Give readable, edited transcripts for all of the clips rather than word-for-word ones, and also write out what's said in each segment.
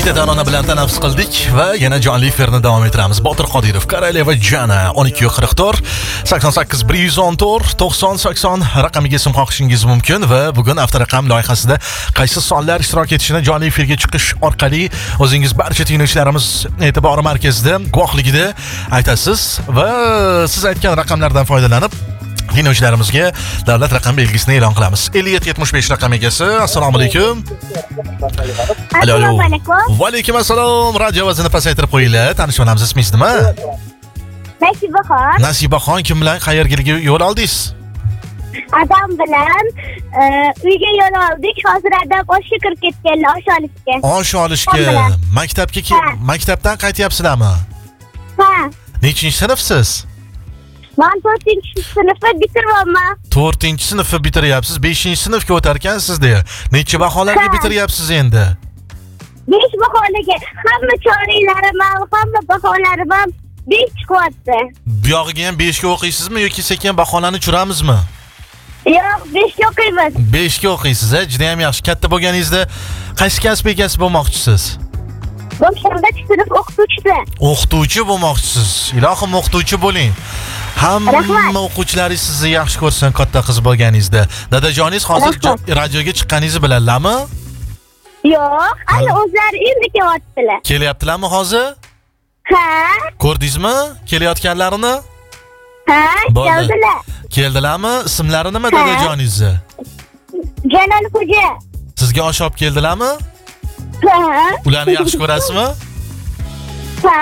Qaytadan ona bilan tanaffus qildik va yana jonli efirni davom ettiramiz. Botir Qodirov, Koroleva Jana 12:44 88 114 90 80 raqamiga sim qoqishingiz mumkin va bugun avtoraqam loyihasida qaysi sonlar ishtirok etishini jonli efirga chiqish orqali o'zingiz barcha tinglovchilarimiz e'tibori markazida guvohligida aytasiz va siz aytgan raqamlardan foydalanib tinglovchilarimizga davlat raqam belgisini e'lon qilamiz. 5775 raqam egasi. Assalomu alaykum. Assalomu alaykum. Va alaykum assalom. Radio ovozini pasaytirib qo'yinglar. Tanishib olamiz. Ismingiz nima? Nasibaxon. Nasibaxon, kim bilan qayerga yo'l oldingiz? Adam bilan uyga yo'l oldik. Hozir adam oshga kirib ketganlar, osh olishga. Osh olishga. Maktabdan qaytyapsizlarmi? Ha. Nechinchi sinfsiz? Men 4-sinfni bitiribman. 4-sinfni bitiryapsiz, 5-sinfga o'tar ekansiz deya. Necha baholarga bitiryapsiz endi? 5 baholarga. Hamma choraklarim, hamma baholarim 5 chiqyapti. Bu yog'iga ham 5 ga o'qiysizmi yoki sekin baholani tushiramizmi? Yo'q, 5 ga o'qiymiz. 5 ga o'qiysiz, juda ham yaxshi. Katta bo'lganingizda qaysi kasb egasi bo'lmoqchisiz? Boshimda sinf o'qituvchisi. O'qituvchi bo'lmoqchisiz. Ilohim o'qituvchi bo'ling. Hamma o'quvchilaringiz sizni yaxshi ko'rsin katta qiz bo'lganingizda. Dadajoningiz hozir radioga chiqqaningizni biladilarmi? Yo'q, hali o'zlari endi kelyaptilar. Kelyaptilarmi hozir? Ha. Ko'rdingizmi kelayotganlarini? Ha, keldilar. Keldilarmi? Ismlari nima dadajoningizni? Jalolxo'ja. Sizga osh olib keldilarmi? Ha. Ularni yaxshi ko'rasizmi? Ha,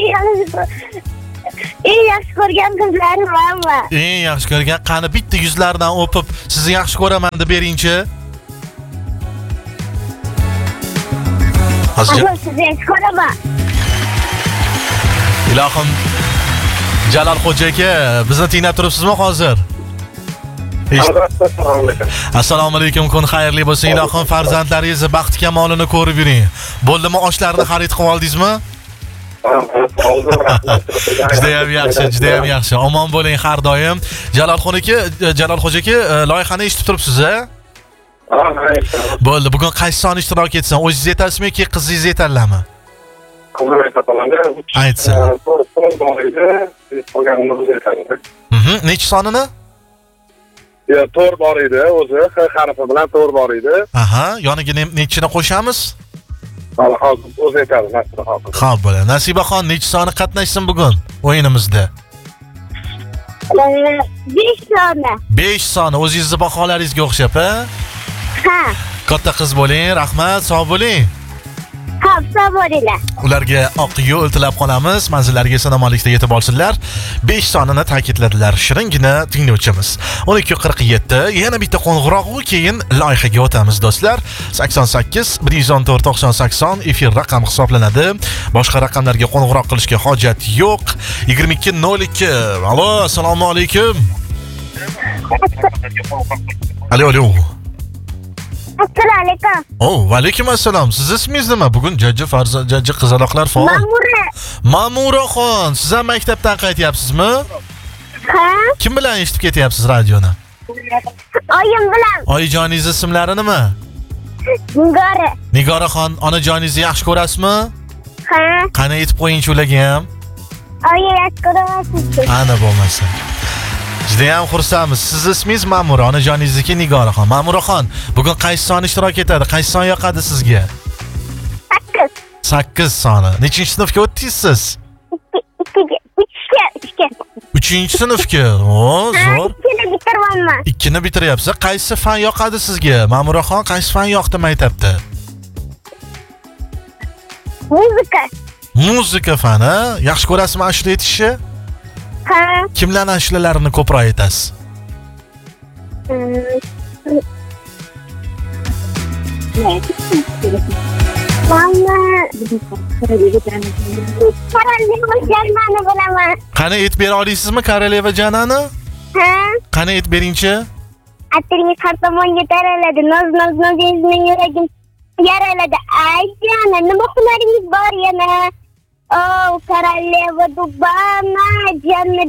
eng yaxshi ko'rgan qizlarim manmi? Eng yaxshi ko'rgan, qani bitta yuzlaridan o'pib, sizni yaxshi ko'raman deb beringchi. Hozir sizni yaxshi ko'raman. Ilohim Jalolxo'ja aka, bizni tinglab turibsizmi hozir? Assalomu alaykum, kun xayrli bo'lsin. Ilohim farzandlaringizni baxt kamolini ko'rib yuring. Bo'ldimi, oshlarni xarid qilib oldingizmi? Juda ham yaxshi. Omon bo'ling har doim. Jalolxo'ja aka, loyihani eshitib turibsiz-a? Bo'ldi, bugun qaysi son ishtirok etsin? O'zingiz yetasizmi yoki qizingiz yetarlarmi? Aytsin. Necha sonini? 4 bor edi, o'zi H harfi bilan 4 bor edi. Aha, yoniga nechini qo'shamiz? Hozir o'zi aytadi, Nasibaxon. Xo'p, bo'ladi. Nasibaxon necha soni qatnashsin bugun o'yinimizda? 5 soni. 5 soni o'zingizning baholaringizga o'xshab, ha? Ha. Katta qiz bo'ling, rahmat, sog' bo'ling. Xo'p, sog' bo'linglar. Ularga oq yo'l tilab qolamiz. Manzillariga salomatlikda yetib olsinlar. 5 sonini ta'kidladilar shiringina tinglovchimiz. 12:47 yana bitta qo'ng'iroq u keyin loyihaga o'tamiz do'stlar. 88 114 90 80 efir raqam hisoblanadi. Boshqa raqamlarga qo'ng'iroq qilishga hojat yo'q. 22:02. Alo, assalomu alaykum. Alo. Assalomu alaykum. Va alaykum assalom. Siz ismingiz nima? Bugun jajji qizaloqlar faol. Ma'muraxon, siz ham maktabdan qaytyapsizmi? Ha? Kim bilan eshitib ketyapsiz radioni? Oyim bilan. Oyijoningiz ismlari nima? Nigora. Nigoraxon, onajoningizni yaxshi ko'rasizmi? Ha? Qani aytib qo'ying-chi ularga ham. Oyi yaxshi ko'rasiz. Ana bo'lmasa. Juda ham xursandmiz. Siz ismingiz Ma'mura, onajoningizniki Nigoraxon. Ma'muraxon, bugun qaysi son ishtirok etadi? Qaysi son yoqadi sizga? 8. 8 soni. Nechinchi sinfga o'tdingiz siz? 3-chi sinfga. Zo'r. 2ni bitiribman. 2ni bitiryapsiz. Qaysi fan yoqadi sizga? Ma'muraxon, qaysi fan yoqdi maktabda? Muzika fani. Yaxshi ko'rasizmi ashula aytishni? Ha. Kimlarning ashulalarini ko'proq aytasiz? Koroleva bilaman. Qani aytib bera olasizmi Koroleva Janani? Ha? Qani aytib beringchi? Atringiz har tomonga taraladi. Noz yuragim yaraladi. Ay, jana, nima hunaringiz bor yana? Oh, Koroleva Dubana, janna,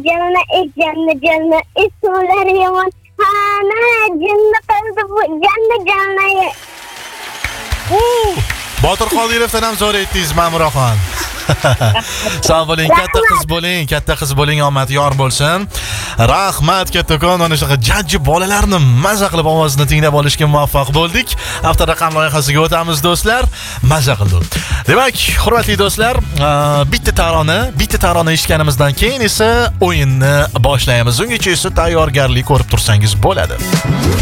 ismlar yomon. Hana, janna qildi bu, janna. Botir Qodirovdan ham zo'r aytdingiz, Ma'muraxon. Sog' bo'ling, katta qiz bo'ling, omad yor bo'lsin. Rahmat kattakon, mana shunaqa jajji bolalarni maza qilib ovozini tinglab olishga muvaffaq bo'ldik. Hafta raqam loyihasiga o'tamiz do'stlar. Maza qildik. Demak, hurmatli do'stlar, bitta tarona eshitganimizdan keyin esa o'yinni boshlaymiz. Ungacha esa tayyorgarlik ko'rib tursangiz bo'ladi.